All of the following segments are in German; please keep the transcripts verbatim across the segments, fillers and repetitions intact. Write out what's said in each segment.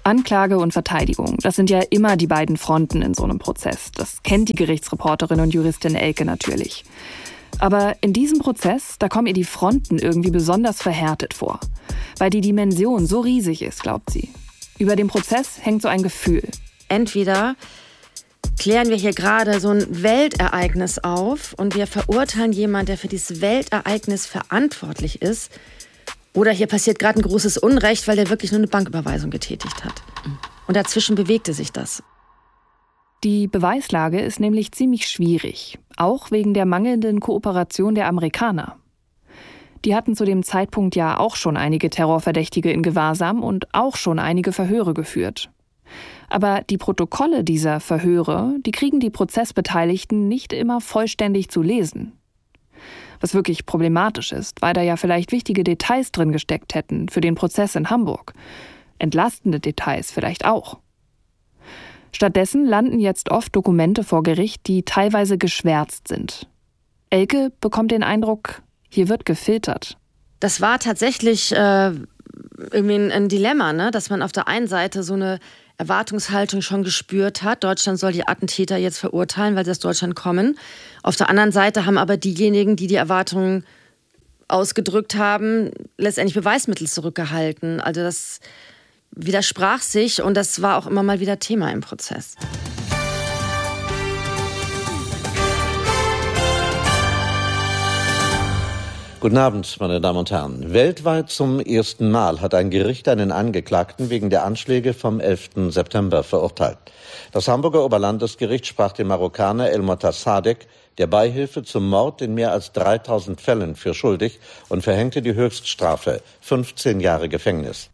Anklage und Verteidigung, das sind ja immer die beiden Fronten in so einem Prozess. Das kennt die Gerichtsreporterin und Juristin Elke natürlich. Aber in diesem Prozess, da kommen ihr die Fronten irgendwie besonders verhärtet vor. Weil die Dimension so riesig ist, glaubt sie. Über dem Prozess hängt so ein Gefühl. Entweder klären wir hier gerade so ein Weltereignis auf und wir verurteilen jemanden, der für dieses Weltereignis verantwortlich ist. Oder hier passiert gerade ein großes Unrecht, weil der wirklich nur eine Banküberweisung getätigt hat. Und dazwischen bewegte sich das. Die Beweislage ist nämlich ziemlich schwierig, auch wegen der mangelnden Kooperation der Amerikaner. Die hatten zu dem Zeitpunkt ja auch schon einige Terrorverdächtige in Gewahrsam und auch schon einige Verhöre geführt. Aber die Protokolle dieser Verhöre, die kriegen die Prozessbeteiligten nicht immer vollständig zu lesen. Was wirklich problematisch ist, weil da ja vielleicht wichtige Details drin gesteckt hätten für den Prozess in Hamburg. Entlastende Details vielleicht auch. Stattdessen landen jetzt oft Dokumente vor Gericht, die teilweise geschwärzt sind. Elke bekommt den Eindruck, hier wird gefiltert. Das war tatsächlich äh, irgendwie ein, ein Dilemma, ne? Dass man auf der einen Seite so eine Erwartungshaltung schon gespürt hat. Deutschland soll die Attentäter jetzt verurteilen, weil sie aus Deutschland kommen. Auf der anderen Seite haben aber diejenigen, die die Erwartungen ausgedrückt haben, letztendlich Beweismittel zurückgehalten. Also das widersprach sich und das war auch immer mal wieder Thema im Prozess. Guten Abend, meine Damen und Herren. Weltweit zum ersten Mal hat ein Gericht einen Angeklagten wegen der Anschläge vom elften September verurteilt. Das Hamburger Oberlandesgericht sprach den Marokkaner El Motassadegh der Beihilfe zum Mord in mehr als dreitausend Fällen für schuldig und verhängte die Höchststrafe, fünfzehn Jahre Gefängnis.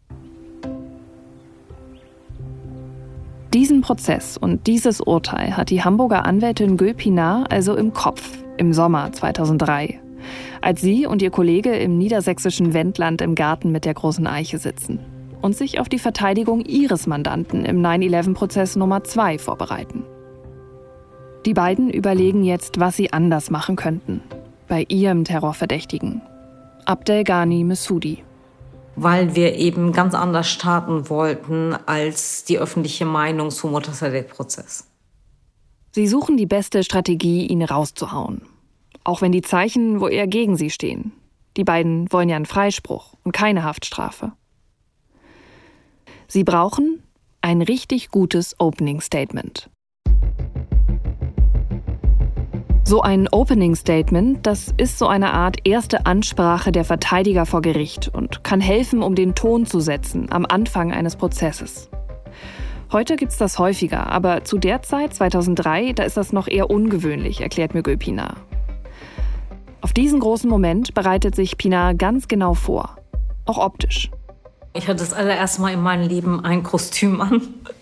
Diesen Prozess und dieses Urteil hat die Hamburger Anwältin Gül Pinar also im Kopf im Sommer zweitausenddrei, als sie und ihr Kollege im niedersächsischen Wendland im Garten mit der großen Eiche sitzen und sich auf die Verteidigung ihres Mandanten im neun elf Prozess Nummer zwei vorbereiten. Die beiden überlegen jetzt, was sie anders machen könnten bei ihrem Terrorverdächtigen, Abdelghani Messoudi. Weil wir eben ganz anders starten wollten als die öffentliche Meinung zum Motassadegh-Prozess. Sie suchen die beste Strategie, ihn rauszuhauen. Auch wenn die Zeichen wo eher gegen sie stehen. Die beiden wollen ja einen Freispruch und keine Haftstrafe. Sie brauchen ein richtig gutes Opening Statement. So ein Opening Statement, das ist so eine Art erste Ansprache der Verteidiger vor Gericht und kann helfen, um den Ton zu setzen am Anfang eines Prozesses. Heute gibt's das häufiger, aber zu der Zeit, zweitausenddrei, da ist das noch eher ungewöhnlich, erklärt mir Gül Pinar. Auf diesen großen Moment bereitet sich Pinar ganz genau vor, auch optisch. Ich hatte das allererste Mal in meinem Leben ein Kostüm an.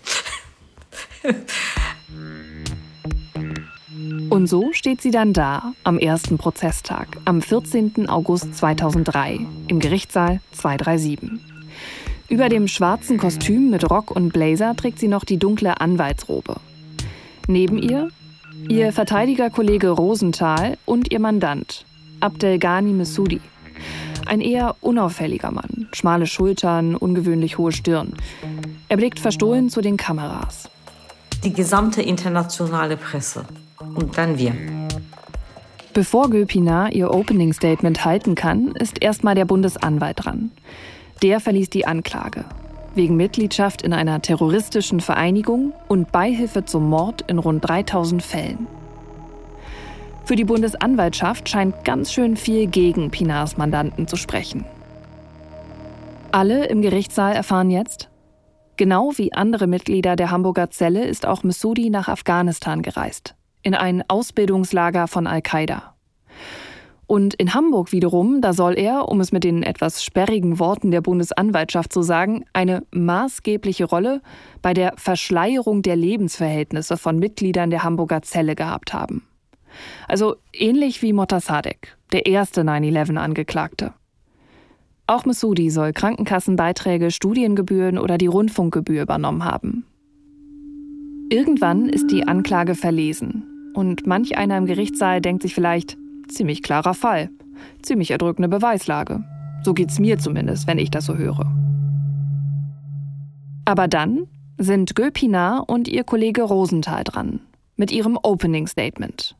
Und so steht sie dann da am ersten Prozesstag, am vierzehnten August zweitausenddrei, im Gerichtssaal zweihundertsiebenunddreißig. Über dem schwarzen Kostüm mit Rock und Blazer trägt sie noch die dunkle Anwaltsrobe. Neben ihr ihr Verteidigerkollege Rosenthal und ihr Mandant, Abdelghani Messoudi. Ein eher unauffälliger Mann, schmale Schultern, ungewöhnlich hohe Stirn. Er blickt verstohlen zu den Kameras. Die gesamte internationale Presse. Und dann wir. Bevor Gül Pinar ihr Opening Statement halten kann, ist erstmal der Bundesanwalt dran. Der verließ die Anklage. Wegen Mitgliedschaft in einer terroristischen Vereinigung und Beihilfe zum Mord in rund dreitausend Fällen. Für die Bundesanwaltschaft scheint ganz schön viel gegen Pinars Mandanten zu sprechen. Alle im Gerichtssaal erfahren jetzt, genau wie andere Mitglieder der Hamburger Zelle ist auch Messoudi nach Afghanistan gereist. In ein Ausbildungslager von Al-Qaida. Und in Hamburg wiederum, da soll er, um es mit den etwas sperrigen Worten der Bundesanwaltschaft zu sagen, eine maßgebliche Rolle bei der Verschleierung der Lebensverhältnisse von Mitgliedern der Hamburger Zelle gehabt haben. Also ähnlich wie Motassadegh, der erste neun elf Angeklagte. Auch Messoudi soll Krankenkassenbeiträge, Studiengebühren oder die Rundfunkgebühr übernommen haben. Irgendwann ist die Anklage verlesen. Und manch einer im Gerichtssaal denkt sich vielleicht, ziemlich klarer Fall, ziemlich erdrückende Beweislage. So geht's mir zumindest, wenn ich das so höre. Aber dann sind Gül Pinar und ihr Kollege Rosenthal dran mit ihrem Opening Statement.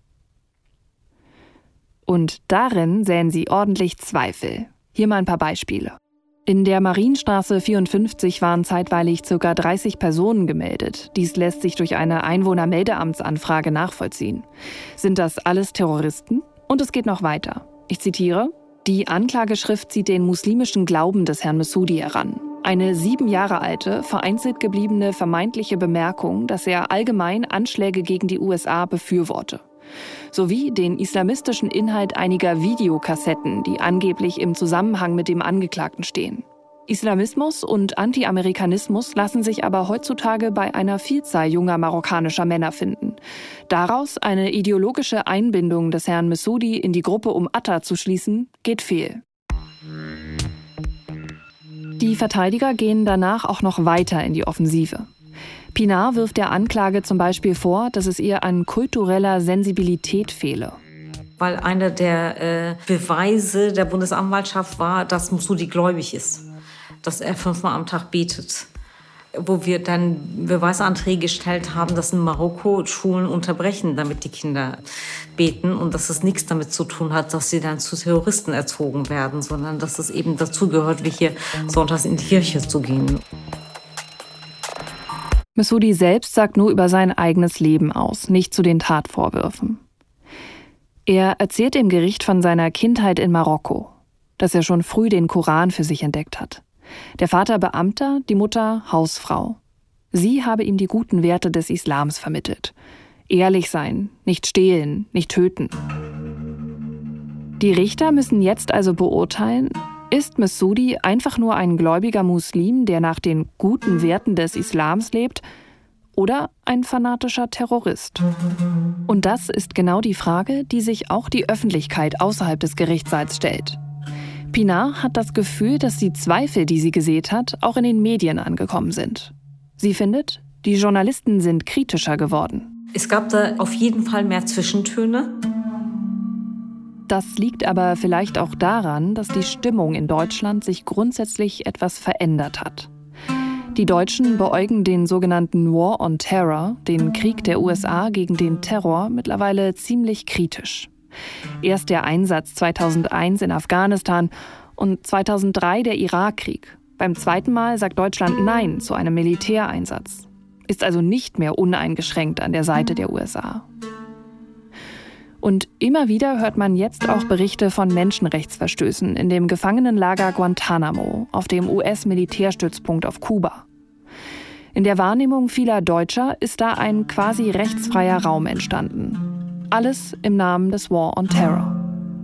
Und darin säen sie ordentlich Zweifel. Hier mal ein paar Beispiele. In der Marienstraße vierundfünfzig waren zeitweilig ca. dreißig Personen gemeldet. Dies lässt sich durch eine Einwohnermeldeamtsanfrage nachvollziehen. Sind das alles Terroristen? Und es geht noch weiter. Ich zitiere: Die Anklageschrift zieht den muslimischen Glauben des Herrn Messoudi heran. Eine sieben Jahre alte, vereinzelt gebliebene vermeintliche Bemerkung, dass er allgemein Anschläge gegen die U S A befürworte. Sowie den islamistischen Inhalt einiger Videokassetten, die angeblich im Zusammenhang mit dem Angeklagten stehen. Islamismus und Anti-Amerikanismus lassen sich aber heutzutage bei einer Vielzahl junger marokkanischer Männer finden. Daraus eine ideologische Einbindung des Herrn Messoudi in die Gruppe um Atta zu schließen, geht fehl. Die Verteidiger gehen danach auch noch weiter in die Offensive. Pinar wirft der Anklage zum Beispiel vor, dass es ihr an kultureller Sensibilität fehle. Weil einer der äh, Beweise der Bundesanwaltschaft war, dass Messoudi gläubig ist, dass er fünfmal am Tag betet. Wo wir dann Beweisanträge gestellt haben, dass in Marokko Schulen unterbrechen, damit die Kinder beten und dass es nichts damit zu tun hat, dass sie dann zu Terroristen erzogen werden, sondern dass es eben dazugehört, wie hier sonntags in die Kirche zu gehen. Messoudi selbst sagt nur über sein eigenes Leben aus, nicht zu den Tatvorwürfen. Er erzählt dem Gericht von seiner Kindheit in Marokko, dass er schon früh den Koran für sich entdeckt hat. Der Vater Beamter, die Mutter Hausfrau. Sie habe ihm die guten Werte des Islams vermittelt. Ehrlich sein, nicht stehlen, nicht töten. Die Richter müssen jetzt also beurteilen, ist Messoudi einfach nur ein gläubiger Muslim, der nach den guten Werten des Islams lebt, oder ein fanatischer Terrorist? Und das ist genau die Frage, die sich auch die Öffentlichkeit außerhalb des Gerichtssaals stellt. Pinar hat das Gefühl, dass die Zweifel, die sie gesät hat, auch in den Medien angekommen sind. Sie findet, die Journalisten sind kritischer geworden. Es gab da auf jeden Fall mehr Zwischentöne. Das liegt aber vielleicht auch daran, dass die Stimmung in Deutschland sich grundsätzlich etwas verändert hat. Die Deutschen beäugen den sogenannten War on Terror, den Krieg der U S A gegen den Terror, mittlerweile ziemlich kritisch. Erst der Einsatz zweitausendeins in Afghanistan und zweitausenddrei der Irakkrieg. Beim zweiten Mal sagt Deutschland Nein zu einem Militäreinsatz. Ist also nicht mehr uneingeschränkt an der Seite der U S A. Und immer wieder hört man jetzt auch Berichte von Menschenrechtsverstößen in dem Gefangenenlager Guantanamo, auf dem U S-Militärstützpunkt auf Kuba. In der Wahrnehmung vieler Deutscher ist da ein quasi rechtsfreier Raum entstanden. Alles im Namen des War on Terror.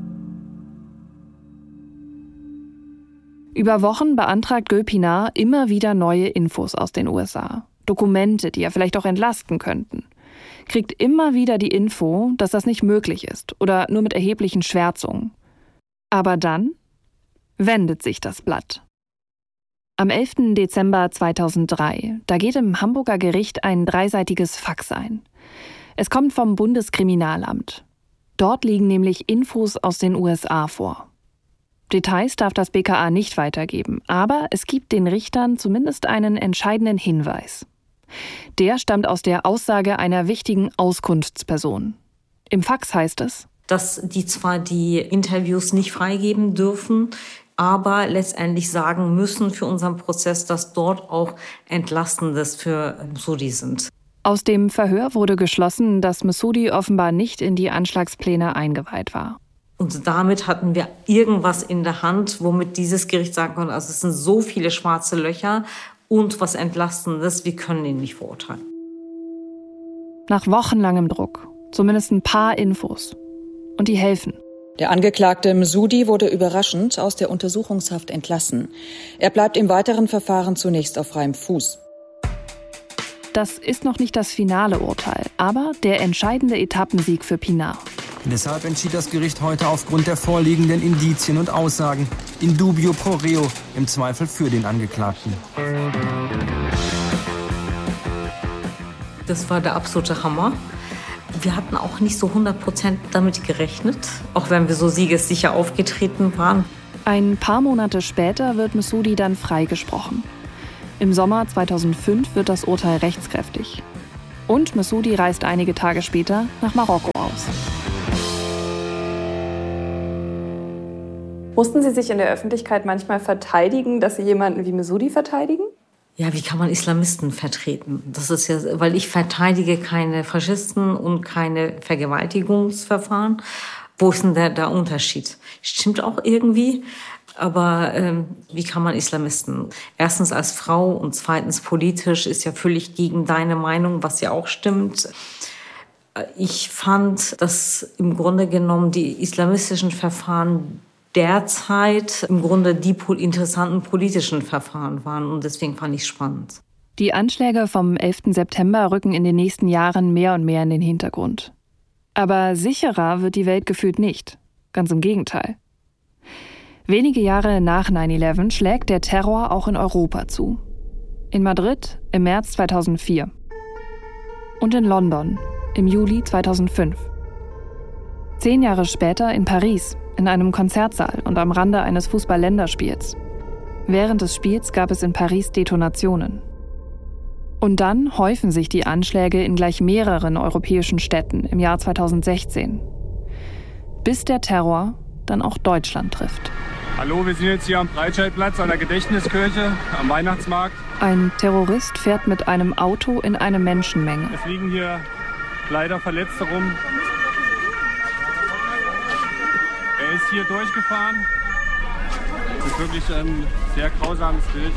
Über Wochen beantragt Gül Pinar immer wieder neue Infos aus den U S A. Dokumente, die ja vielleicht auch entlasten könnten. Kriegt immer wieder die Info, dass das nicht möglich ist oder nur mit erheblichen Schwärzungen. Aber dann wendet sich das Blatt. Am elften Dezember zweitausenddrei, da geht im Hamburger Gericht ein dreiseitiges Fax ein. Es kommt vom Bundeskriminalamt. Dort liegen nämlich Infos aus den U S A vor. Details darf das B K A nicht weitergeben, aber es gibt den Richtern zumindest einen entscheidenden Hinweis. Der stammt aus der Aussage einer wichtigen Auskunftsperson. Im Fax heißt es, dass die zwar die Interviews nicht freigeben dürfen, aber letztendlich sagen müssen für unseren Prozess, dass dort auch Entlastendes für Messoudi sind. Aus dem Verhör wurde geschlossen, dass Messoudi offenbar nicht in die Anschlagspläne eingeweiht war. Und damit hatten wir irgendwas in der Hand, womit dieses Gericht sagen konnte, also es sind so viele schwarze Löcher und was Entlastendes, wir können ihn nicht verurteilen. Nach wochenlangem Druck, zumindest ein paar Infos. Und die helfen. Der Angeklagte Messoudi wurde überraschend aus der Untersuchungshaft entlassen. Er bleibt im weiteren Verfahren zunächst auf freiem Fuß. Das ist noch nicht das finale Urteil, aber der entscheidende Etappensieg für Pinar. Deshalb entschied das Gericht heute aufgrund der vorliegenden Indizien und Aussagen in dubio pro reo, im Zweifel für den Angeklagten. Das war der absolute Hammer. Wir hatten auch nicht so hundert Prozent damit gerechnet, auch wenn wir so siegessicher aufgetreten waren. Ein paar Monate später wird Messoudi dann freigesprochen. Im Sommer zweitausendfünf wird das Urteil rechtskräftig. Und Messoudi reist einige Tage später nach Marokko aus. Mussten Sie sich in der Öffentlichkeit manchmal verteidigen, dass Sie jemanden wie Messoudi verteidigen? Ja, wie kann man Islamisten vertreten? Das ist ja, weil ich verteidige keine Faschisten und keine Vergewaltigungsverfahren. Wo ist denn der, der Unterschied? Stimmt auch irgendwie. Aber ähm, wie kann man Islamisten? Erstens als Frau und zweitens politisch ist ja völlig gegen deine Meinung, was ja auch stimmt. Ich fand, dass im Grunde genommen die islamistischen Verfahren derzeit im Grunde die interessanten politischen Verfahren waren. Und deswegen fand ich es spannend. Die Anschläge vom elften September rücken in den nächsten Jahren mehr und mehr in den Hintergrund. Aber sicherer wird die Welt gefühlt nicht. Ganz im Gegenteil. Wenige Jahre nach neun elf schlägt der Terror auch in Europa zu. In Madrid im März zweitausendvier. Und in London im Juli zweitausendfünf. Zehn Jahre später in Paris, in einem Konzertsaal und am Rande eines Fußball-Länderspiels. Während des Spiels gab es in Paris Detonationen. Und dann häufen sich die Anschläge in gleich mehreren europäischen Städten im Jahr zweitausendsechzehn. Bis der Terror dann auch Deutschland trifft. Hallo, wir sind jetzt hier am Breitscheidplatz an der Gedächtniskirche am Weihnachtsmarkt. Ein Terrorist fährt mit einem Auto in eine Menschenmenge. Es liegen hier leider Verletzte rum. Er ist hier durchgefahren. Das ist wirklich ein sehr grausames Bild.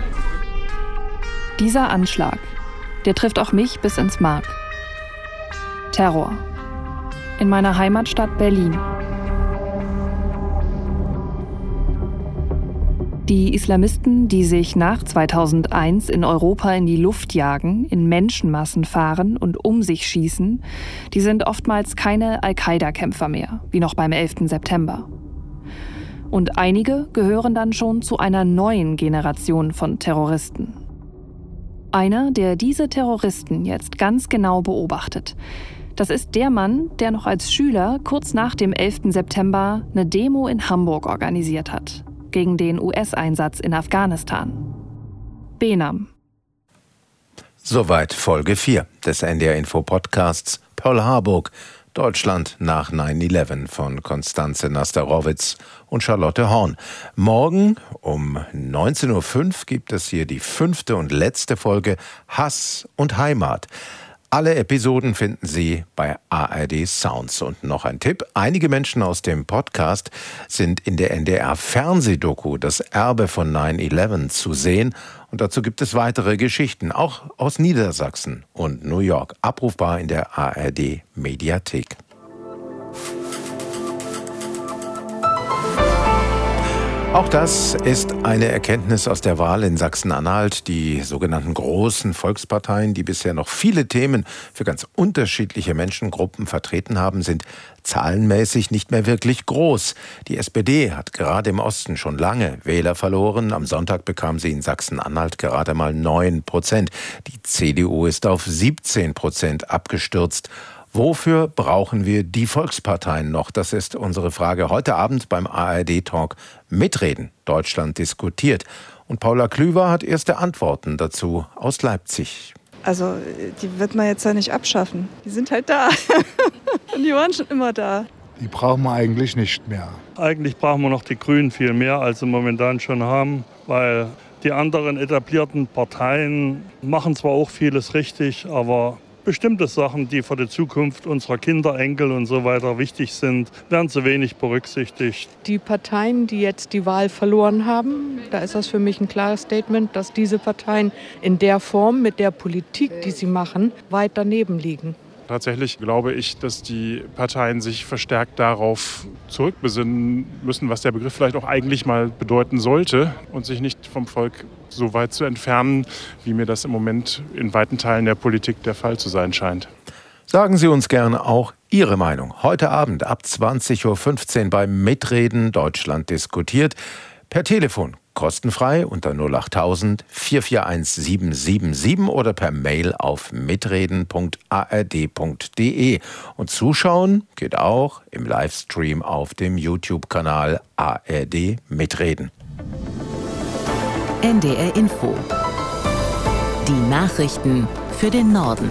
Dieser Anschlag, der trifft auch mich bis ins Mark. Terror. In meiner Heimatstadt Berlin. Die Islamisten, die sich nach zweitausendeins in Europa in die Luft jagen, in Menschenmassen fahren und um sich schießen, die sind oftmals keine Al-Qaida-Kämpfer mehr, wie noch beim elften September. Und einige gehören dann schon zu einer neuen Generation von Terroristen. Einer, der diese Terroristen jetzt ganz genau beobachtet, das ist der Mann, der noch als Schüler kurz nach dem elften September eine Demo in Hamburg organisiert hat. Gegen den U S-Einsatz in Afghanistan. Behnam. Soweit Folge vier des N D R-Info-Podcasts Pearl Harburg, Deutschland nach neun elf von Konstanze Nasterowitz und Charlotte Horn. Morgen um neunzehn Uhr fünf gibt es hier die fünfte und letzte Folge Hass und Heimat. Alle Episoden finden Sie bei A R D Sounds. Und noch ein Tipp: Einige Menschen aus dem Podcast sind in der N D R-Fernsehdoku Das Erbe von neun elf zu sehen. Und dazu gibt es weitere Geschichten, auch aus Niedersachsen und New York, abrufbar in der A R D-Mediathek. Auch das ist eine Erkenntnis aus der Wahl in Sachsen-Anhalt. Die sogenannten großen Volksparteien, die bisher noch viele Themen für ganz unterschiedliche Menschengruppen vertreten haben, sind zahlenmäßig nicht mehr wirklich groß. Die S P D hat gerade im Osten schon lange Wähler verloren. Am Sonntag bekam sie in Sachsen-Anhalt gerade mal neun Prozent. Die C D U ist auf siebzehn Prozent abgestürzt. Wofür brauchen wir die Volksparteien noch? Das ist unsere Frage heute Abend beim A R D-Talk Mitreden. Deutschland diskutiert. Und Paula Klüver hat erste Antworten dazu aus Leipzig. Also die wird man jetzt ja nicht abschaffen. Die sind halt da. Und die waren schon immer da. Die brauchen wir eigentlich nicht mehr. Eigentlich brauchen wir noch die Grünen viel mehr, als sie momentan schon haben. Weil die anderen etablierten Parteien machen zwar auch vieles richtig, aber bestimmte Sachen, die für die Zukunft unserer Kinder, Enkel und so weiter wichtig sind, werden zu wenig berücksichtigt. Die Parteien, die jetzt die Wahl verloren haben, da ist das für mich ein klares Statement, dass diese Parteien in der Form, mit der Politik, die sie machen, weit daneben liegen. Tatsächlich glaube ich, dass die Parteien sich verstärkt darauf zurückbesinnen müssen, was der Begriff vielleicht auch eigentlich mal bedeuten sollte und sich nicht vom Volk so weit zu entfernen, wie mir das im Moment in weiten Teilen der Politik der Fall zu sein scheint. Sagen Sie uns gerne auch Ihre Meinung. Heute Abend ab zwanzig Uhr fünfzehn beim Mitreden Deutschland diskutiert. Per Telefon. Kostenfrei unter null acht tausend vier vier eins sieben sieben sieben oder per Mail auf mitreden punkt a r d punkt d e. Und zuschauen geht auch im Livestream auf dem YouTube-Kanal A R D Mitreden. N D R Info. Nachrichten für den Norden.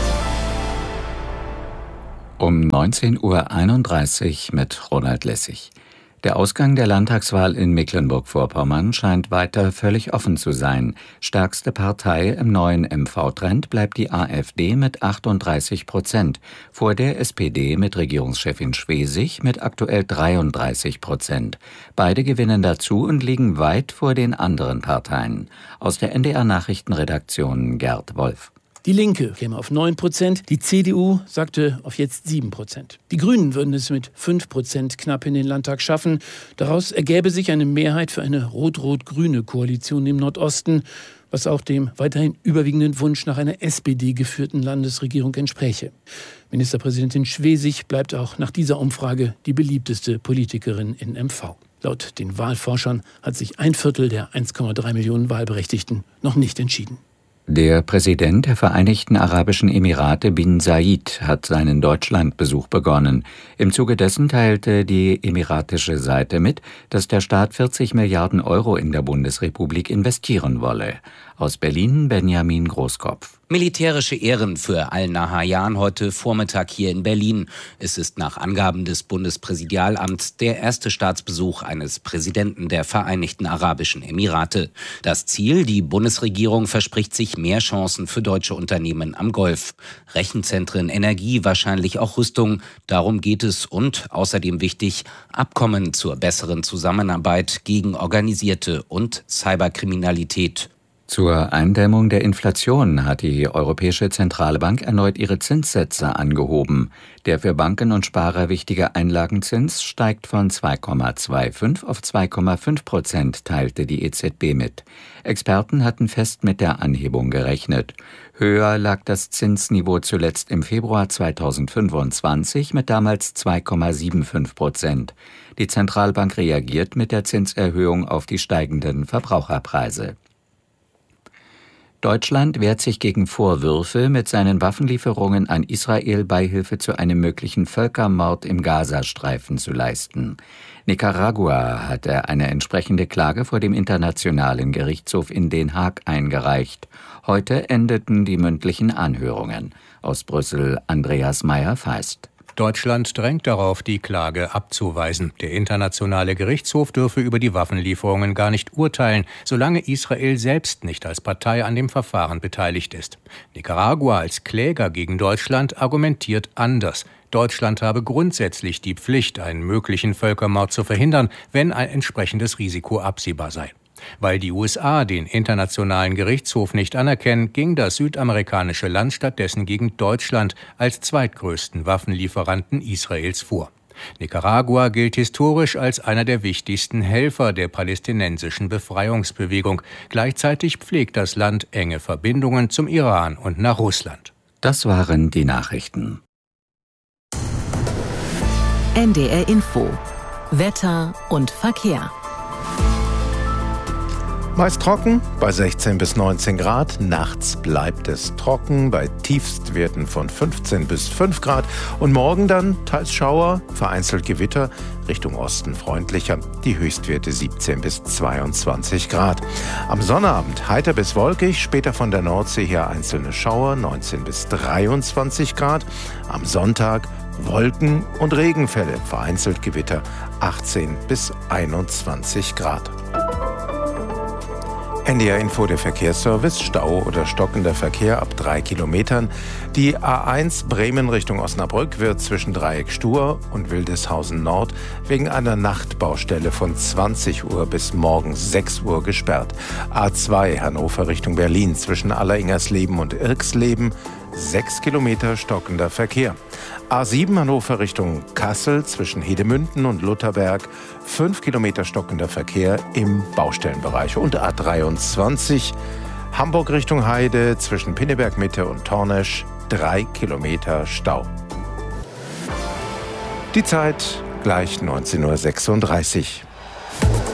Um neunzehn Uhr einunddreißig mit Ronald Lessig. Der Ausgang der Landtagswahl in Mecklenburg-Vorpommern scheint weiter völlig offen zu sein. Stärkste Partei im neuen M V-Trend bleibt die AfD mit achtunddreißig Prozent, vor der S P D mit Regierungschefin Schwesig mit aktuell dreiunddreißig Prozent. Beide gewinnen dazu und liegen weit vor den anderen Parteien. Aus der N D R-Nachrichtenredaktion Gerd Wolf. Die Linke käme auf neun Prozent, die C D U sagte auf jetzt sieben Prozent. Die Grünen würden es mit fünf Prozent knapp in den Landtag schaffen. Daraus ergäbe sich eine Mehrheit für eine rot-rot-grüne Koalition im Nordosten, was auch dem weiterhin überwiegenden Wunsch nach einer S P D-geführten Landesregierung entspräche. Ministerpräsidentin Schwesig bleibt auch nach dieser Umfrage die beliebteste Politikerin in M V. Laut den Wahlforschern hat sich ein Viertel der eins Komma drei Millionen Wahlberechtigten noch nicht entschieden. Der Präsident der Vereinigten Arabischen Emirate bin Zayed hat seinen Deutschlandbesuch begonnen. Im Zuge dessen teilte die emiratische Seite mit, dass der Staat vierzig Milliarden Euro in der Bundesrepublik investieren wolle. Aus Berlin Benjamin Großkopf. Militärische Ehren für Al-Nahyan heute Vormittag hier in Berlin. Es ist nach Angaben des Bundespräsidialamts der erste Staatsbesuch eines Präsidenten der Vereinigten Arabischen Emirate. Das Ziel, die Bundesregierung verspricht sich mehr Chancen für deutsche Unternehmen am Golf. Rechenzentren, Energie, wahrscheinlich auch Rüstung. Darum geht es und außerdem wichtig, Abkommen zur besseren Zusammenarbeit gegen organisierte und Cyberkriminalität. Zur Eindämmung der Inflation hat die Europäische Zentrale Bank erneut ihre Zinssätze angehoben. Der für Banken und Sparer wichtige Einlagenzins steigt von zwei Komma fünfundzwanzig auf zwei Komma fünf Prozent, teilte die E Z B mit. Experten hatten fest mit der Anhebung gerechnet. Höher lag das Zinsniveau zuletzt im Februar zweitausendfünfundzwanzig mit damals zwei Komma fünfundsiebzig Prozent. Die Zentralbank reagiert mit der Zinserhöhung auf die steigenden Verbraucherpreise. Deutschland wehrt sich gegen Vorwürfe, mit seinen Waffenlieferungen an Israel Beihilfe zu einem möglichen Völkermord im Gazastreifen zu leisten. Nicaragua hatte eine entsprechende Klage vor dem Internationalen Gerichtshof in Den Haag eingereicht. Heute endeten die mündlichen Anhörungen. Aus Brüssel Andreas Meyer-Feist. Deutschland drängt darauf, die Klage abzuweisen. Der Internationale Gerichtshof dürfe über die Waffenlieferungen gar nicht urteilen, solange Israel selbst nicht als Partei an dem Verfahren beteiligt ist. Nicaragua als Kläger gegen Deutschland argumentiert anders. Deutschland habe grundsätzlich die Pflicht, einen möglichen Völkermord zu verhindern, wenn ein entsprechendes Risiko absehbar sei. Weil die U S A den Internationalen Gerichtshof nicht anerkennen, ging das südamerikanische Land stattdessen gegen Deutschland als zweitgrößten Waffenlieferanten Israels vor. Nicaragua gilt historisch als einer der wichtigsten Helfer der palästinensischen Befreiungsbewegung. Gleichzeitig pflegt das Land enge Verbindungen zum Iran und nach Russland. Das waren die Nachrichten. N D R Info. Wetter und Verkehr. Meist trocken, bei sechzehn bis neunzehn Grad. Nachts bleibt es trocken, bei Tiefstwerten von fünfzehn bis fünf Grad. Und morgen dann teils Schauer, vereinzelt Gewitter, Richtung Osten freundlicher. Die Höchstwerte siebzehn bis zweiundzwanzig Grad. Am Sonnabend heiter bis wolkig, später von der Nordsee her einzelne Schauer, neunzehn bis dreiundzwanzig Grad. Am Sonntag Wolken und Regenfälle, vereinzelt Gewitter, achtzehn bis einundzwanzig Grad. N D R Info, der Verkehrsservice, Stau oder stockender Verkehr ab drei Kilometern. Die A eins Bremen Richtung Osnabrück wird zwischen Dreieck Stur und Wildeshausen Nord wegen einer Nachtbaustelle von zwanzig Uhr bis morgens sechs Uhr gesperrt. A zwei Hannover Richtung Berlin zwischen Alleringersleben und Irksleben, sechs Kilometer stockender Verkehr. A sieben Hannover Richtung Kassel zwischen Hedemünden und Lutherberg, fünf Kilometer stockender Verkehr im Baustellenbereich. Und A dreiundzwanzig Hamburg Richtung Heide zwischen Pinneberg Mitte und Tornesch, drei Kilometer Stau. Die Zeit gleich neunzehn Uhr sechsunddreißig.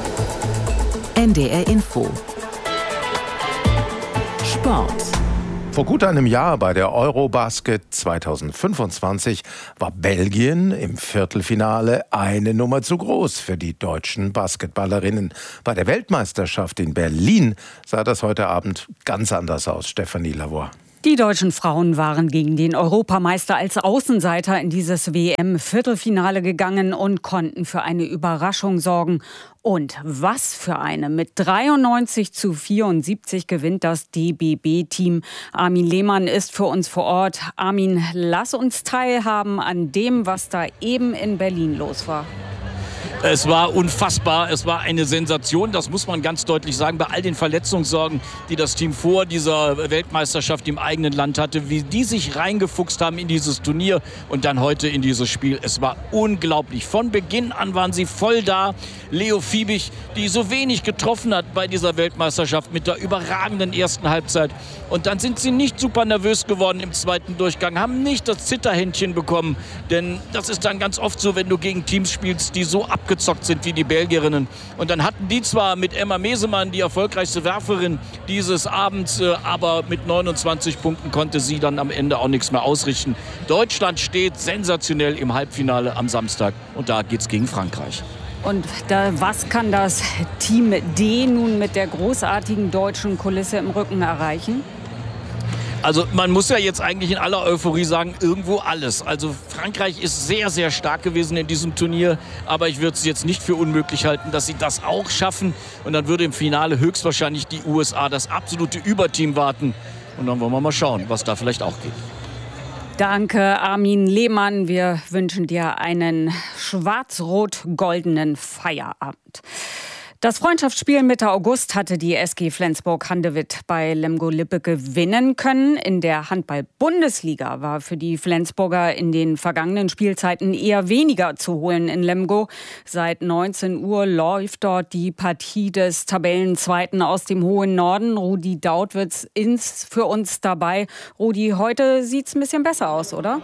N D R Info. Sport. Vor gut einem Jahr bei der Eurobasket zweitausendfünfundzwanzig war Belgien im Viertelfinale eine Nummer zu groß für die deutschen Basketballerinnen. Bei der Weltmeisterschaft in Berlin sah das heute Abend ganz anders aus. Stefanie Lavoie. Die deutschen Frauen waren gegen den Europameister als Außenseiter in dieses W M-Viertelfinale gegangen und konnten für eine Überraschung sorgen. Und was für eine. Mit dreiundneunzig zu vierundsiebzig gewinnt das D B B-Team. Armin Lehmann ist für uns vor Ort. Armin, lass uns teilhaben an dem, was da eben in Berlin los war. Es war unfassbar, es war eine Sensation, das muss man ganz deutlich sagen, bei all den Verletzungssorgen, die das Team vor dieser Weltmeisterschaft im eigenen Land hatte, wie die sich reingefuchst haben in dieses Turnier und dann heute in dieses Spiel. Es war unglaublich. Von Beginn an waren sie voll da. Leo Fiebig, die so wenig getroffen hat bei dieser Weltmeisterschaft mit der überragenden ersten Halbzeit. Und dann sind sie nicht super nervös geworden im zweiten Durchgang, haben nicht das Zitterhändchen bekommen, denn das ist dann ganz oft so, wenn du gegen Teams spielst, die so abgezockt sind wie die Belgierinnen. Und dann hatten die zwar mit Emma Mesemann die erfolgreichste Werferin dieses Abends, aber mit neunundzwanzig Punkten konnte sie dann am Ende auch nichts mehr ausrichten. Deutschland steht sensationell im Halbfinale am Samstag und da geht's gegen Frankreich. Und da, was kann das Team D nun mit der großartigen deutschen Kulisse im Rücken erreichen? Also man muss ja jetzt eigentlich in aller Euphorie sagen, irgendwo alles. Also Frankreich ist sehr, sehr stark gewesen in diesem Turnier. Aber ich würde es jetzt nicht für unmöglich halten, dass sie das auch schaffen. Und dann würde im Finale höchstwahrscheinlich die U S A das absolute Überteam warten. Und dann wollen wir mal schauen, was da vielleicht auch geht. Danke, Armin Lehmann. Wir wünschen dir einen schwarz-rot-goldenen Feierabend. Das Freundschaftsspiel Mitte August hatte die S G Flensburg-Handewitt bei Lemgo-Lippe gewinnen können. In der Handball-Bundesliga war für die Flensburger in den vergangenen Spielzeiten eher weniger zu holen in Lemgo. Seit neunzehn Uhr läuft dort die Partie des Tabellenzweiten aus dem hohen Norden. Rudi Dautwitz ist für uns dabei. Rudi, heute sieht es ein bisschen besser aus, oder?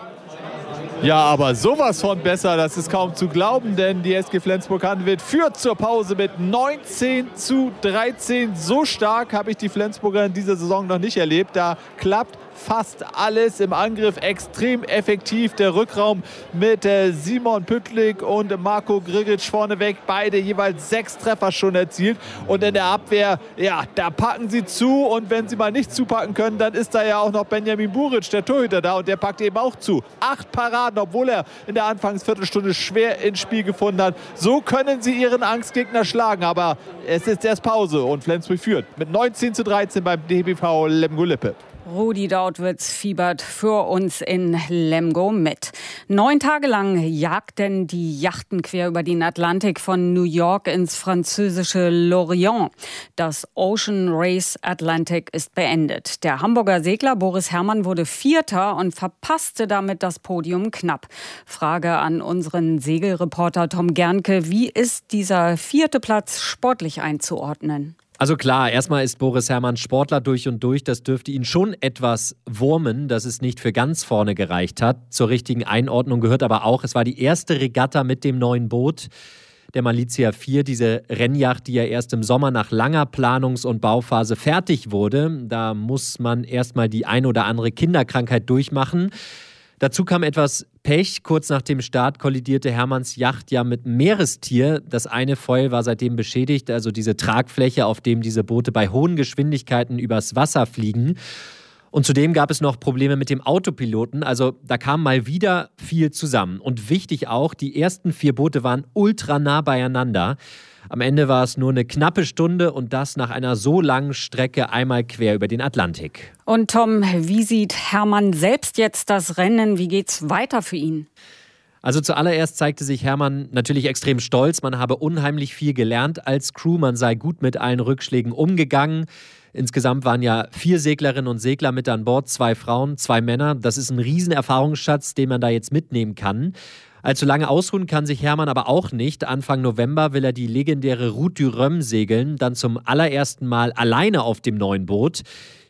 Ja, aber sowas von besser, das ist kaum zu glauben, denn die S G Flensburg-Handewitt führt zur Pause mit neunzehn zu dreizehn. So stark habe ich die Flensburger in dieser Saison noch nicht erlebt. Da klappt fast alles im Angriff, extrem effektiv. Der Rückraum mit äh, Simon Püttlik und Marco Grigic vorneweg, beide jeweils sechs Treffer schon erzielt. Und in der Abwehr, ja, da packen sie zu. Und wenn sie mal nicht zupacken können, dann ist da ja auch noch Benjamin Buric, der Torhüter, da. Und der packt eben auch zu. Acht Paraden, obwohl er in der Anfangsviertelstunde schwer ins Spiel gefunden hat. So können sie ihren Angstgegner schlagen. Aber es ist erst Pause und Flensburg führt mit neunzehn zu dreizehn beim D B V Lemgo-Lippe. Rudi Dautwitz fiebert für uns in Lemgo mit. Neun Tage lang jagten die Yachten quer über den Atlantik von New York ins französische Lorient. Das Ocean Race Atlantic ist beendet. Der Hamburger Segler Boris Herrmann wurde Vierter und verpasste damit das Podium knapp. Frage an unseren Segelreporter Tom Gernke: Wie ist dieser vierte Platz sportlich einzuordnen? Also klar, erstmal ist Boris Herrmann Sportler durch und durch. Das dürfte ihn schon etwas wurmen, dass es nicht für ganz vorne gereicht hat. Zur richtigen Einordnung gehört aber auch, es war die erste Regatta mit dem neuen Boot, der Malizia vier, diese Rennjacht, die ja erst im Sommer nach langer Planungs- und Bauphase fertig wurde. Da muss man erstmal die ein oder andere Kinderkrankheit durchmachen. Dazu kam etwas Pech. Kurz nach dem Start kollidierte Herrmanns Yacht ja mit einem Meerestier. Das eine Foil war seitdem beschädigt, also diese Tragfläche, auf dem diese Boote bei hohen Geschwindigkeiten übers Wasser fliegen. Und zudem gab es noch Probleme mit dem Autopiloten. Also da kam mal wieder viel zusammen. Und wichtig auch, die ersten vier Boote waren ultra nah beieinander. Am Ende war es nur eine knappe Stunde und das nach einer so langen Strecke einmal quer über den Atlantik. Und Tom, wie sieht Herrmann selbst jetzt das Rennen? Wie geht's weiter für ihn? Also zuallererst zeigte sich Herrmann natürlich extrem stolz. Man habe unheimlich viel gelernt als Crew. Man sei gut mit allen Rückschlägen umgegangen. Insgesamt waren ja vier Seglerinnen und Segler mit an Bord, zwei Frauen, zwei Männer. Das ist ein riesen Erfahrungsschatz, den man da jetzt mitnehmen kann. Allzu lange ausruhen kann sich Herrmann aber auch nicht. Anfang November will er die legendäre Route du Rhum segeln, dann zum allerersten Mal alleine auf dem neuen Boot.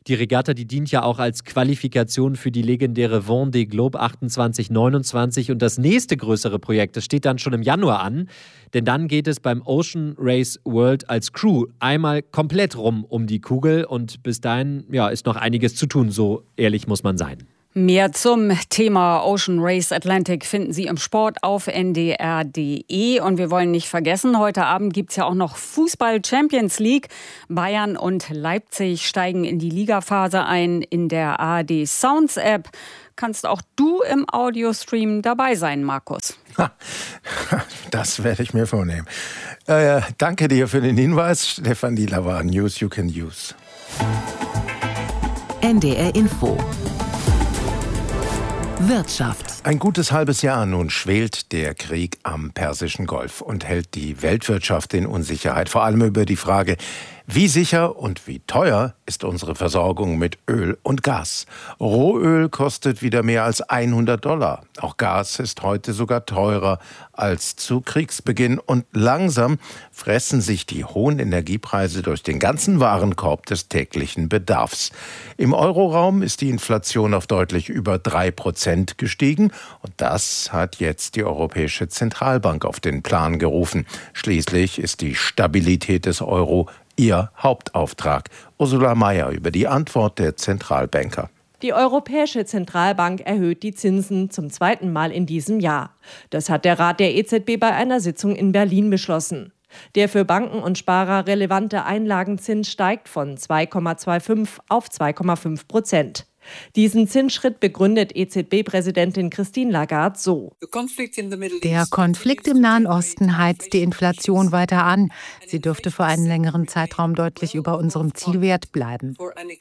Die Regatta, die dient ja auch als Qualifikation für die legendäre Vendée Globe achtundzwanzig neunundzwanzig. Und das nächste größere Projekt, das steht dann schon im Januar an. Denn dann geht es beim Ocean Race World als Crew einmal komplett rum um die Kugel. Und bis dahin ja, ist noch einiges zu tun, so ehrlich muss man sein. Mehr zum Thema Ocean Race Atlantic finden Sie im Sport auf N D R punkt D E. Und wir wollen nicht vergessen, heute Abend gibt es ja auch noch Fußball Champions League. Bayern und Leipzig steigen in die Ligaphase ein. In der A R D Sounds App kannst auch du im Audiostream dabei sein, Markus. Das werde ich mir vornehmen. Äh, danke dir für den Hinweis. Stefan Dieler war News You Can Use. N D R Info. Wirtschaft. Ein gutes halbes Jahr nun schwelt der Krieg am Persischen Golf und hält die Weltwirtschaft in Unsicherheit. Vor allem über die Frage, wie sicher und wie teuer ist unsere Versorgung mit Öl und Gas. Rohöl kostet wieder mehr als hundert Dollar. Auch Gas ist heute sogar teurer als zu Kriegsbeginn. Und langsam fressen sich die hohen Energiepreise durch den ganzen Warenkorb des täglichen Bedarfs. Im Euroraum ist die Inflation auf deutlich über drei Prozent gestiegen. Und das hat jetzt die Europäische Zentralbank auf den Plan gerufen. Schließlich ist die Stabilität des Euro ihr Hauptauftrag. Ursula Mayer über die Antwort der Zentralbanker. Die Europäische Zentralbank erhöht die Zinsen zum zweiten Mal in diesem Jahr. Das hat der Rat der E Z B bei einer Sitzung in Berlin beschlossen. Der für Banken und Sparer relevante Einlagenzins steigt von zwei Komma fünfundzwanzig auf zwei Komma fünf Prozent. Diesen Zinsschritt begründet E Z B-Präsidentin Christine Lagarde so. Der Konflikt im Nahen Osten heizt die Inflation weiter an. Sie dürfte für einen längeren Zeitraum deutlich über unserem Zielwert bleiben.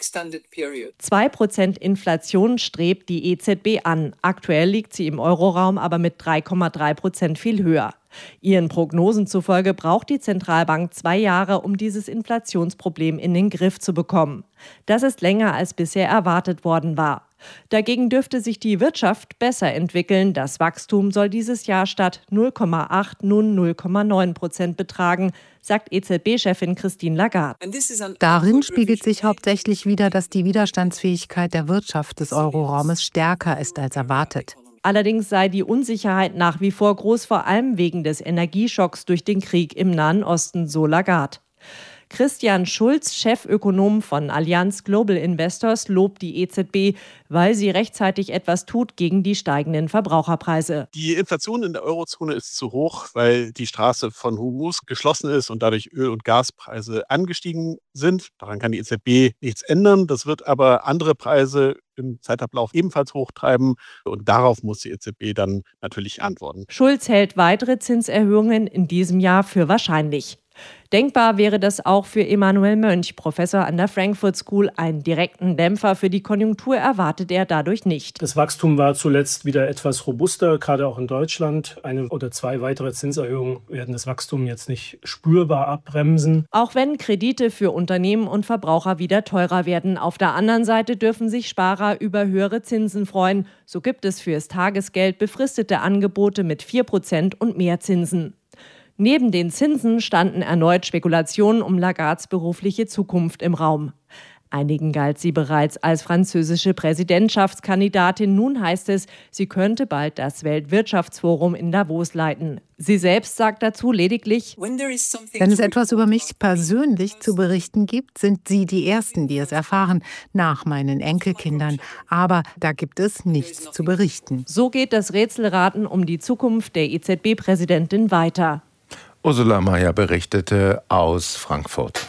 zwei Prozent Inflation strebt die E Z B an. Aktuell liegt sie im Euroraum aber mit drei Komma drei Prozent viel höher. Ihren Prognosen zufolge braucht die Zentralbank zwei Jahre, um dieses Inflationsproblem in den Griff zu bekommen. Das ist länger als bisher erwartet worden war. Dagegen dürfte sich die Wirtschaft besser entwickeln. Das Wachstum soll dieses Jahr statt null Komma acht nun null Komma neun Prozent betragen, sagt E Z B-Chefin Christine Lagarde. Darin spiegelt sich hauptsächlich wider, dass die Widerstandsfähigkeit der Wirtschaft des Euroraumes stärker ist als erwartet. Allerdings sei die Unsicherheit nach wie vor groß, vor allem wegen des Energieschocks durch den Krieg im Nahen Osten, so Lagarde. Christian Schulz, Chefökonom von Allianz Global Investors, lobt die E Z B, weil sie rechtzeitig etwas tut gegen die steigenden Verbraucherpreise. Die Inflation in der Eurozone ist zu hoch, weil die Straße von Hormuz geschlossen ist und dadurch Öl- und Gaspreise angestiegen sind. Daran kann die E Z B nichts ändern. Das wird aber andere Preise im Zeitablauf ebenfalls hochtreiben. Und darauf muss die E Z B dann natürlich antworten. Schulz hält weitere Zinserhöhungen in diesem Jahr für wahrscheinlich. Denkbar wäre das auch für Emanuel Mönch, Professor an der Frankfurt School. Einen direkten Dämpfer für die Konjunktur erwartet er dadurch nicht. Das Wachstum war zuletzt wieder etwas robuster, gerade auch in Deutschland. Eine oder zwei weitere Zinserhöhungen werden das Wachstum jetzt nicht spürbar abbremsen. Auch wenn Kredite für Unternehmen und Verbraucher wieder teurer werden. Auf der anderen Seite dürfen sich Sparer über höhere Zinsen freuen. So gibt es fürs Tagesgeld befristete Angebote mit vier Prozent und mehr Zinsen. Neben den Zinsen standen erneut Spekulationen um Lagardes berufliche Zukunft im Raum. Einigen galt sie bereits als französische Präsidentschaftskandidatin. Nun heißt es, sie könnte bald das Weltwirtschaftsforum in Davos leiten. Sie selbst sagt dazu lediglich: Wenn es etwas über mich persönlich zu berichten gibt, sind Sie die Ersten, die es erfahren, nach meinen Enkelkindern. Aber da gibt es nichts zu berichten. So geht das Rätselraten um die Zukunft der E Z B-Präsidentin weiter. Ursula Mayer berichtete aus Frankfurt.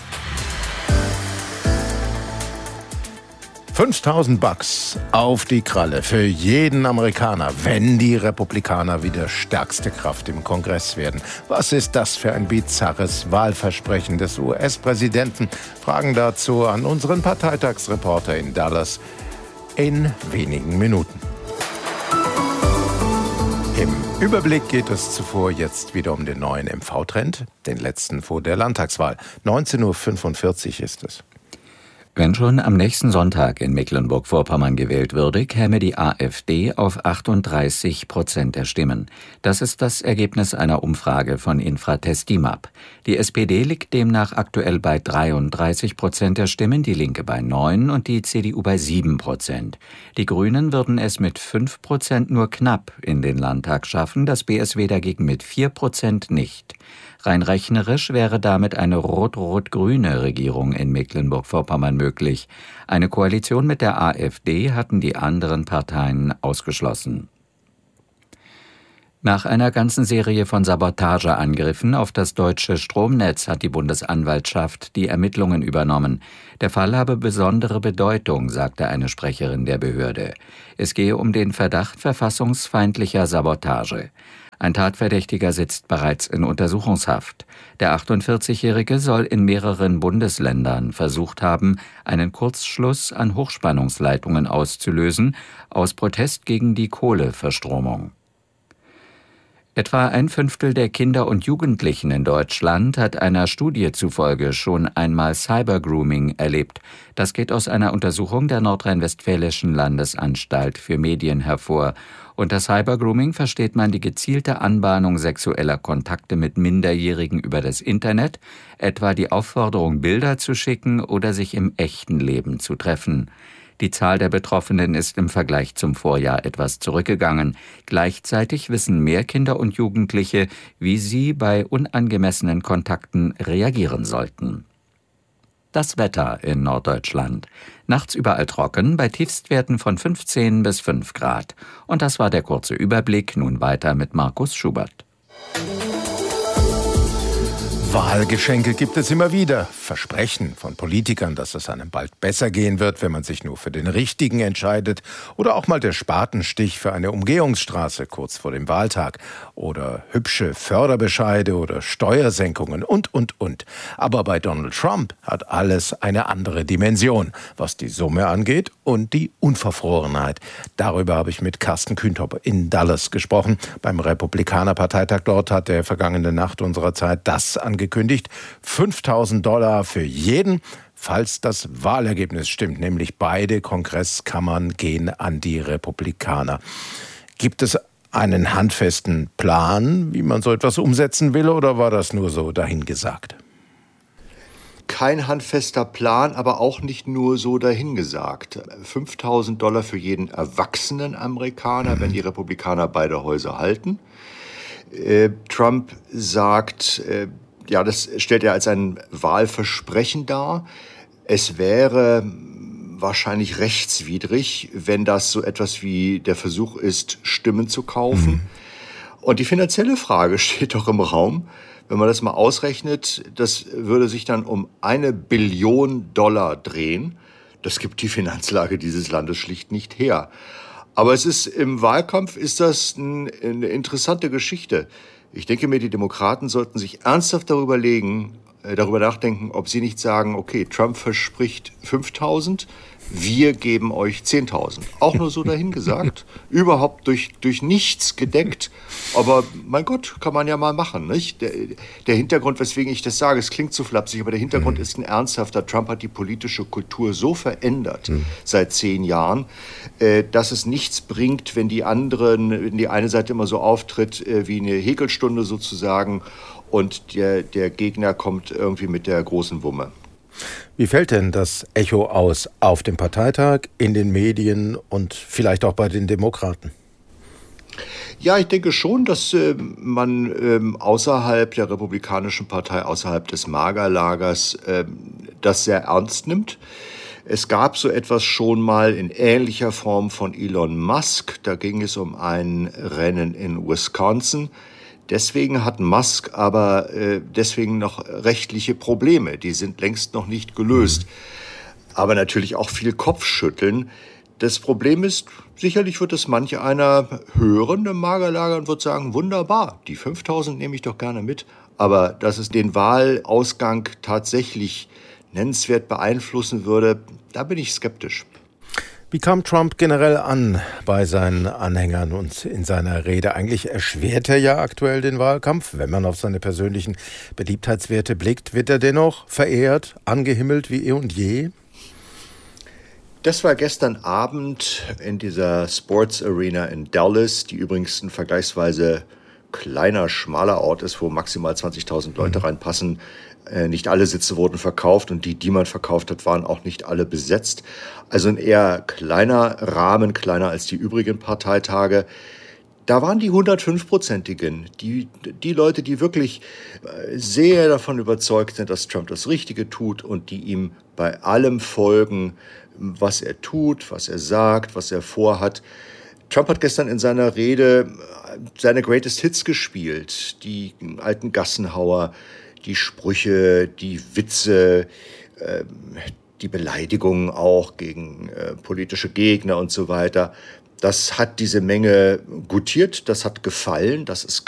fünftausend Bucks auf die Kralle für jeden Amerikaner, wenn die Republikaner wieder stärkste Kraft im Kongress werden. Was ist das für ein bizarres Wahlversprechen des U S-Präsidenten? Fragen dazu an unseren Parteitagsreporter in Dallas in wenigen Minuten. Im Überblick geht es zuvor jetzt wieder um den neuen M V-Trend, den letzten vor der Landtagswahl. neunzehn Uhr fünfundvierzig ist es. Wenn schon am nächsten Sonntag in Mecklenburg-Vorpommern gewählt würde, käme die AfD auf achtunddreißig Prozent der Stimmen. Das ist das Ergebnis einer Umfrage von Infratestimab. Die S P D liegt demnach aktuell bei dreiunddreißig Prozent der Stimmen, die Linke bei neun und die C D U bei sieben Prozent. Die Grünen würden es mit fünf Prozent nur knapp in den Landtag schaffen, das B S W dagegen mit vier Prozent nicht. Rein rechnerisch wäre damit eine rot-rot-grüne Regierung in Mecklenburg-Vorpommern möglich. Eine Koalition mit der AfD hatten die anderen Parteien ausgeschlossen. Nach einer ganzen Serie von Sabotageangriffen auf das deutsche Stromnetz hat die Bundesanwaltschaft die Ermittlungen übernommen. Der Fall habe besondere Bedeutung, sagte eine Sprecherin der Behörde. Es gehe um den Verdacht verfassungsfeindlicher Sabotage. Ein Tatverdächtiger sitzt bereits in Untersuchungshaft. Der achtundvierzigjährige soll in mehreren Bundesländern versucht haben, einen Kurzschluss an Hochspannungsleitungen auszulösen, aus Protest gegen die Kohleverstromung. Etwa ein Fünftel der Kinder und Jugendlichen in Deutschland hat einer Studie zufolge schon einmal Cybergrooming erlebt. Das geht aus einer Untersuchung der Nordrhein-Westfälischen Landesanstalt für Medien hervor. Unter Cybergrooming versteht man die gezielte Anbahnung sexueller Kontakte mit Minderjährigen über das Internet, etwa die Aufforderung, Bilder zu schicken oder sich im echten Leben zu treffen. Die Zahl der Betroffenen ist im Vergleich zum Vorjahr etwas zurückgegangen. Gleichzeitig wissen mehr Kinder und Jugendliche, wie sie bei unangemessenen Kontakten reagieren sollten. Das Wetter in Norddeutschland. Nachts überall trocken, bei Tiefstwerten von fünfzehn bis fünf Grad. Und das war der kurze Überblick. Nun weiter mit Markus Schubert. Wahlgeschenke gibt es immer wieder. Versprechen von Politikern, dass es einem bald besser gehen wird, wenn man sich nur für den Richtigen entscheidet. Oder auch mal der Spatenstich für eine Umgehungsstraße kurz vor dem Wahltag. Oder hübsche Förderbescheide oder Steuersenkungen und, und, und. Aber bei Donald Trump hat alles eine andere Dimension, was die Summe angeht und die Unverfrorenheit. Darüber habe ich mit Carsten Kühntop in Dallas gesprochen. Beim Republikanerparteitag dort hat er vergangene Nacht unserer Zeit das angekündigt. Angekündigt, fünftausend Dollar für jeden, falls das Wahlergebnis stimmt, nämlich beide Kongresskammern gehen an die Republikaner. Gibt es einen handfesten Plan, wie man so etwas umsetzen will, oder war das nur so dahingesagt? Kein handfester Plan, aber auch nicht nur so dahingesagt. fünftausend Dollar für jeden erwachsenen Amerikaner, wenn die Republikaner beide Häuser halten. Äh, Trump sagt, äh, ja, das stellt er als ein Wahlversprechen dar. Es wäre wahrscheinlich rechtswidrig, wenn das so etwas wie der Versuch ist, Stimmen zu kaufen. Mhm. Und die finanzielle Frage steht doch im Raum. Wenn man das mal ausrechnet, das würde sich dann um eine Billion Dollar drehen. Das gibt die Finanzlage dieses Landes schlicht nicht her. Aber es ist im Wahlkampf ist das ein, eine interessante Geschichte. Ich denke mir, die Demokraten sollten sich ernsthaft darüber legen, äh, darüber nachdenken, ob sie nicht sagen, okay, Trump verspricht fünftausend, wir geben euch zehntausend. Auch nur so dahingesagt, überhaupt durch, durch nichts gedeckt. Aber mein Gott, kann man ja mal machen, nicht? Der, der Hintergrund, weswegen ich das sage, es klingt zu flapsig, aber der Hintergrund mhm. ist ein ernsthafter. Trump hat die politische Kultur so verändert mhm. seit zehn Jahren, äh, dass es nichts bringt, wenn die anderen, wenn die eine Seite immer so auftritt, äh, wie eine Häkelstunde sozusagen, und der, der Gegner kommt irgendwie mit der großen Wumme. Wie fällt denn das Echo aus auf dem Parteitag, in den Medien und vielleicht auch bei den Demokraten? Ja, ich denke schon, dass äh, man ähm, außerhalb der Republikanischen Partei, außerhalb des Magerlagers, äh, das sehr ernst nimmt. Es gab so etwas schon mal in ähnlicher Form von Elon Musk. Da ging es um ein Rennen in Wisconsin. Deswegen hat Musk aber äh, deswegen noch rechtliche Probleme. Die sind längst noch nicht gelöst. Aber natürlich auch viel Kopfschütteln. Das Problem ist, sicherlich wird es manch einer hören im Magerlager und wird sagen, wunderbar, die fünftausend nehme ich doch gerne mit. Aber dass es den Wahlausgang tatsächlich nennenswert beeinflussen würde, da bin ich skeptisch. Wie kam Trump generell an bei seinen Anhängern und in seiner Rede? Eigentlich erschwert er ja aktuell den Wahlkampf. Wenn man auf seine persönlichen Beliebtheitswerte blickt, wird er dennoch verehrt, angehimmelt wie eh und je? Das war gestern Abend in dieser Sports Arena in Dallas, die übrigens ein vergleichsweise kleiner, schmaler Ort ist, wo maximal zwanzigtausend Leute mhm. reinpassen. Äh, nicht alle Sitze wurden verkauft und die, die man verkauft hat, waren auch nicht alle besetzt. Also ein eher kleiner Rahmen, kleiner als die übrigen Parteitage. Da waren die hundertfünf-Prozentigen, die, die Leute, die wirklich sehr davon überzeugt sind, dass Trump das Richtige tut und die ihm bei allem folgen, was er tut, was er sagt, was er vorhat. Trump hat gestern in seiner Rede seine Greatest Hits gespielt, die alten Gassenhauer, die Sprüche, die Witze, äh, die Beleidigungen auch gegen äh, politische Gegner und so weiter. Das hat diese Menge gutiert, das hat gefallen, das ist